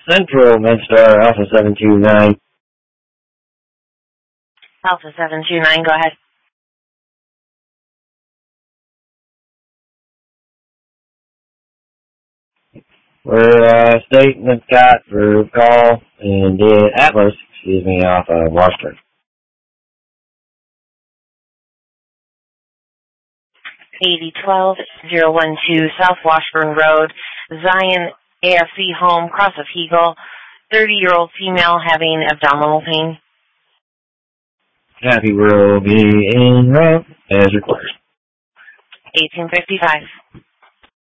Central, MedStar, Alpha 729. Alpha 729, go ahead. We're stating the Scott for call and Atlas, off of Washburn. 8012-012 South Washburn Road, Zion AFC home, Cross of Eagle, 30-year-old female having abdominal pain. Happy will be in route as required. 1855.